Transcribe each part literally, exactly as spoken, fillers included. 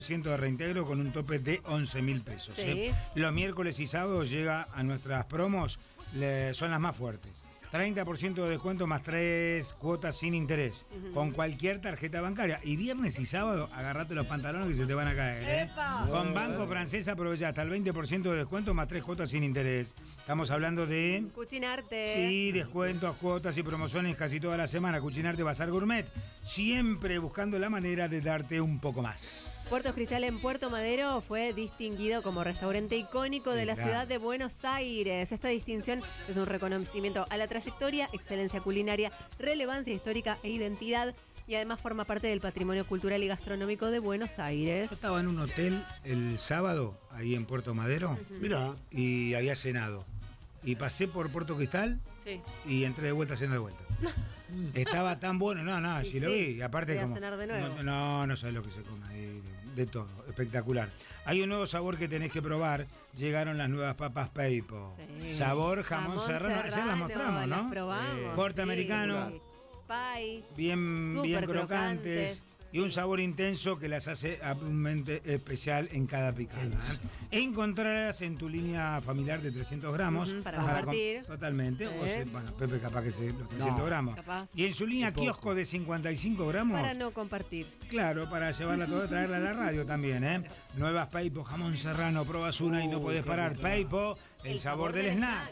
de reintegro con un tope de once mil pesos. Sí. ¿eh? Los miércoles y sábados llega a nuestras promos, le, son las más fuertes. treinta por ciento de descuento más tres cuotas sin interés, uh-huh. con cualquier tarjeta bancaria. Y viernes y sábado, agarrate los pantalones que se te van a caer. ¿eh? Con Banco Francés aprovecha hasta el veinte por ciento de descuento más tres cuotas sin interés. Estamos hablando de... Cucinarte. Sí, descuentos, cuotas y promociones casi toda la semana. Cucinarte Bazar Gourmet, siempre buscando la manera de darte un poco más. Puerto Cristal en Puerto Madero fue distinguido como restaurante icónico de la ciudad de Buenos Aires. Esta distinción es un reconocimiento a la trayectoria, excelencia culinaria, relevancia histórica e identidad, y además forma parte del patrimonio cultural y gastronómico de Buenos Aires. Yo estaba en un hotel el sábado, ahí en Puerto Madero, uh-huh. Mirá. Y había cenado. Y pasé por Puerto Cristal, sí. Y entré de vuelta a cenar de vuelta. Estaba tan bueno, no, no, si sí, lo vi. Y aparte, voy como. A cenar de nuevo. No, no, no sabes lo que se come ahí, de, de todo, espectacular. Hay un nuevo sabor que tenés que probar. Llegaron las nuevas papas Peipo. Sí. Sabor jamón, jamón serrano. serrano. Ya las mostramos, ¿no? Las probamos. Corte sí. americano. Pie. Bien, bien crocantes. crocantes. Y un sabor intenso que las hace abundante especial en cada picada. ¿eh? Encontrarás en tu línea familiar de trescientos gramos. Uh-huh, para compartir. Con, totalmente. ¿Eh? O sea, bueno, Pepe capaz que se los trescientos no, gramos. Capaz. Y en su línea kiosco de cincuenta y cinco gramos. Para no compartir. Claro, para llevarla toda y traerla a la radio también. ¿eh? Nuevas Peipo, jamón serrano, probas una uh, y no podés parar. Peipo, el, el sabor, sabor del, del snack.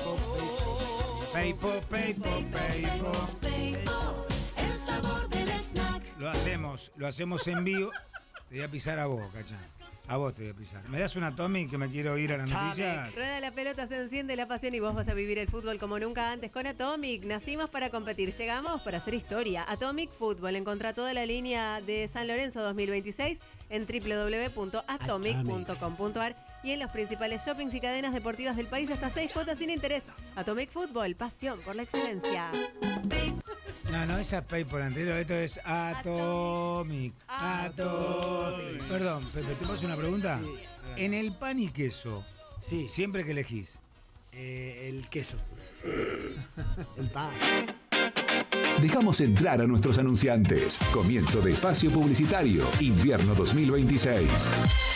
Peipo, Peipo, Peipo, Peipo. El sabor del snack. Lo hacemos, lo hacemos en vivo. Te voy a pisar a vos, cachá. A vos te voy a pisar. ¿Me das una Tommy que me quiero ir a la noticia? Rueda la pelota, se enciende la pasión y vos vas a vivir el fútbol como nunca antes con Atomic. Nacimos para competir, llegamos para hacer historia. Atomic Fútbol. Encontrá toda la línea de San Lorenzo dos mil veintiséis en doble u doble u doble u punto atomic punto com punto a r y en los principales shoppings y cadenas deportivas del país hasta seis cuotas sin interés. Atomic Fútbol, pasión por la excelencia. No, no, esa es Peipo anterior, esto es Atomic. Atomic. Perdón, Pepe, ¿te puedo hacer una pregunta? Sí. En el pan y queso, sí. ¿siempre que elegís? Eh, el queso. El pan. Dejamos entrar a nuestros anunciantes. Comienzo de espacio publicitario, invierno dos mil veintiséis.